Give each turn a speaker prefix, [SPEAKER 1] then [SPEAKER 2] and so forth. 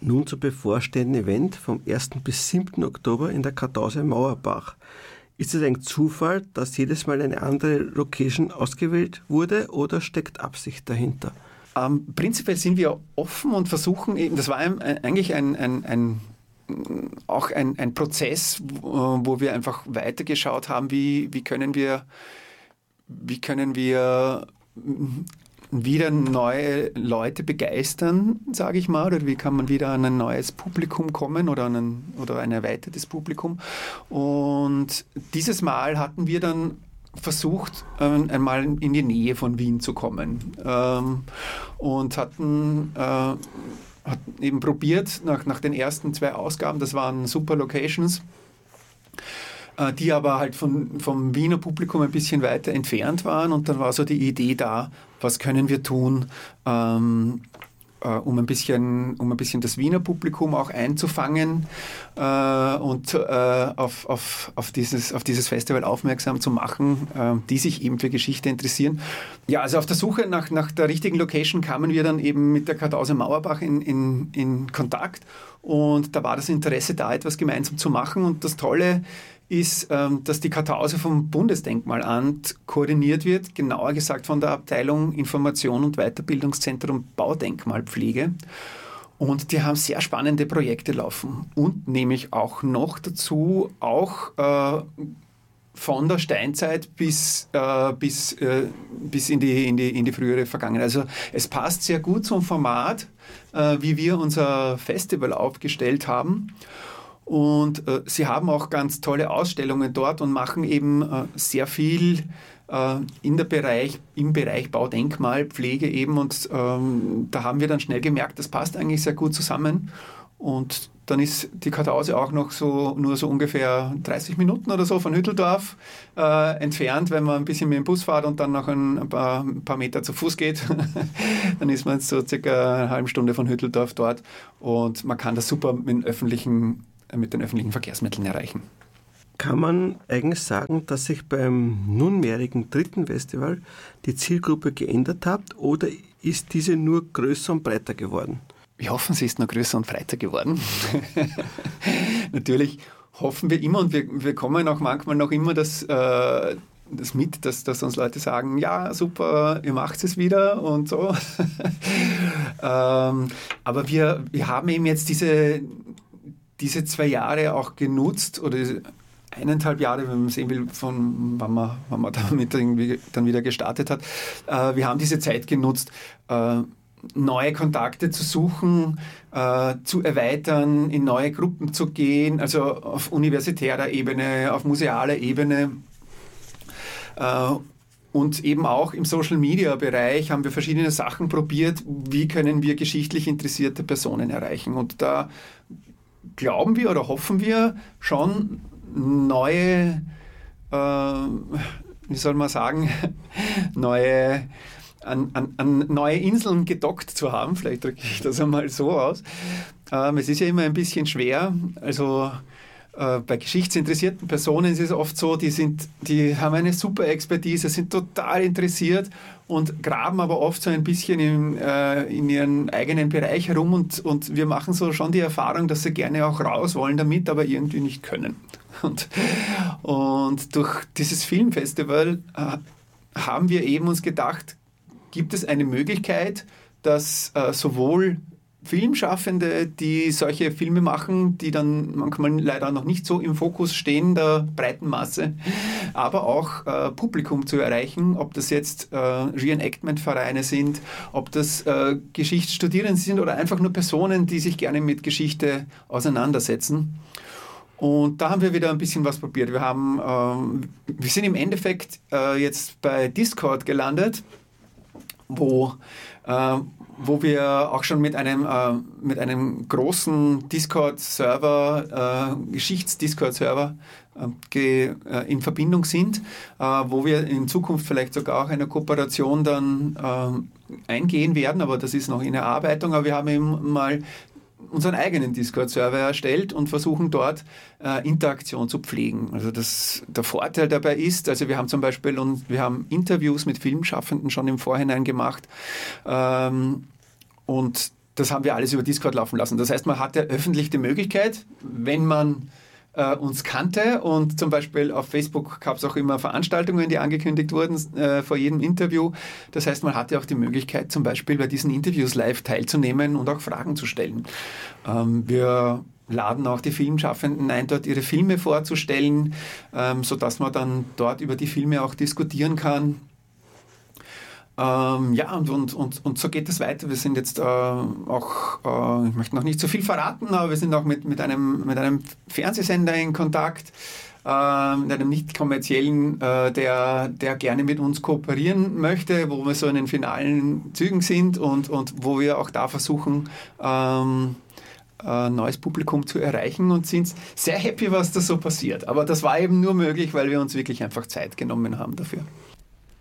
[SPEAKER 1] Nun zum bevorstehenden Event vom 1. bis 7. Oktober in der Kartause Mauerbach. Ist es ein Zufall, dass jedes Mal eine andere Location ausgewählt wurde oder steckt Absicht dahinter?
[SPEAKER 2] Prinzipiell sind wir offen und versuchen eben, das war eigentlich auch ein Prozess, wo wir einfach weitergeschaut haben, wie können wir wieder neue Leute begeistern, sage ich mal, oder wie kann man wieder an ein neues Publikum kommen oder ein erweitertes Publikum. Und dieses Mal hatten wir dann versucht, einmal in die Nähe von Wien zu kommen und hatten eben probiert, nach den ersten 2 Ausgaben, das waren super Locations, die aber halt vom Wiener Publikum ein bisschen weiter entfernt waren. Und dann war so die Idee da, was können wir tun, um ein bisschen das Wiener Publikum auch einzufangen und auf dieses Festival aufmerksam zu machen, die sich eben für Geschichte interessieren. Ja, also auf der Suche nach der richtigen Location kamen wir dann eben mit der Kartause Mauerbach in Kontakt. Und da war das Interesse da, etwas gemeinsam zu machen. Und das Tolle ist, dass die Kartause vom Bundesdenkmalamt koordiniert wird, genauer gesagt von der Abteilung Information und Weiterbildungszentrum Baudenkmalpflege. Und die haben sehr spannende Projekte laufen. Und nämlich auch noch dazu, von der Steinzeit bis in die frühere Vergangenheit. Also es passt sehr gut zum Format, wie wir unser Festival aufgestellt haben. Und sie haben auch ganz tolle Ausstellungen dort und machen eben sehr viel im Bereich Baudenkmalpflege eben. Und da haben wir dann schnell gemerkt, das passt eigentlich sehr gut zusammen. Und dann ist die Kartause auch noch nur so ungefähr 30 Minuten oder so von Hütteldorf entfernt, wenn man ein bisschen mit dem Bus fährt und dann noch ein paar Meter zu Fuß geht. Dann ist man so circa eine halbe Stunde von Hütteldorf dort und man kann das super mit den öffentlichen Verkehrsmitteln erreichen.
[SPEAKER 1] Kann man eigentlich sagen, dass sich beim nunmehrigen 3. Festival die Zielgruppe geändert hat oder ist diese nur größer und breiter geworden?
[SPEAKER 2] Wir hoffen, sie ist noch größer und breiter geworden. Natürlich hoffen wir immer und wir bekommen auch manchmal noch immer das mit, dass uns Leute sagen, ja, super, ihr macht es wieder und so. Aber wir haben eben jetzt diese 2 Jahre auch genutzt oder 1,5 Jahre, wenn man sehen will, von wann man damit irgendwie dann wieder gestartet hat. Wir haben diese Zeit genutzt, neue Kontakte zu suchen, zu erweitern, in neue Gruppen zu gehen, also auf universitärer Ebene, auf musealer Ebene. Und eben auch im Social-Media-Bereich haben wir verschiedene Sachen probiert, wie können wir geschichtlich interessierte Personen erreichen. Und da glauben wir oder hoffen wir schon neue, wie soll man sagen, an neue Inseln gedockt zu haben. Vielleicht drücke ich das einmal so aus. Es ist ja immer ein bisschen schwer. Also bei geschichtsinteressierten Personen ist es oft so, die haben eine super Expertise, sind total interessiert und graben aber oft so ein bisschen in ihren eigenen Bereich herum und wir machen so schon die Erfahrung, dass sie gerne auch raus wollen damit, aber irgendwie nicht können. Und durch dieses Filmfestival haben wir eben uns gedacht, gibt es eine Möglichkeit, dass sowohl Filmschaffende, die solche Filme machen, die dann manchmal leider noch nicht so im Fokus stehen, der breiten Masse, aber auch Publikum zu erreichen, ob das jetzt Reenactment-Vereine sind, ob das Geschichtsstudierende sind oder einfach nur Personen, die sich gerne mit Geschichte auseinandersetzen. Und da haben wir wieder ein bisschen was probiert. Wir sind im Endeffekt jetzt bei Discord gelandet, wo wir auch schon mit einem großen Discord-Server, Geschichts-Discord-Server in Verbindung sind, wo wir in Zukunft vielleicht sogar auch eine Kooperation dann eingehen werden, aber das ist noch in Erarbeitung. Aber wir haben eben mal unseren eigenen Discord-Server erstellt und versuchen dort Interaktion zu pflegen. Also der Vorteil dabei ist, also wir haben zum Beispiel wir haben Interviews mit Filmschaffenden schon im Vorhinein gemacht und das haben wir alles über Discord laufen lassen. Das heißt, man hatte öffentlich die Möglichkeit, wenn man uns kannte, und zum Beispiel auf Facebook gab es auch immer Veranstaltungen, die angekündigt wurden vor jedem Interview. Das heißt, man hatte auch die Möglichkeit, zum Beispiel bei diesen Interviews live teilzunehmen und auch Fragen zu stellen. Wir laden auch die Filmschaffenden ein, dort ihre Filme vorzustellen, sodass man dann dort über die Filme auch diskutieren kann. Und so geht es weiter. Wir sind jetzt auch, ich möchte noch nicht so viel verraten, aber wir sind auch mit einem Fernsehsender in Kontakt, mit einem nicht kommerziellen, der gerne mit uns kooperieren möchte, wo wir so in den finalen Zügen sind und wo wir auch da versuchen, neues Publikum zu erreichen, und sind sehr happy, was da so passiert. Aber das war eben nur möglich, weil wir uns wirklich einfach Zeit genommen haben dafür.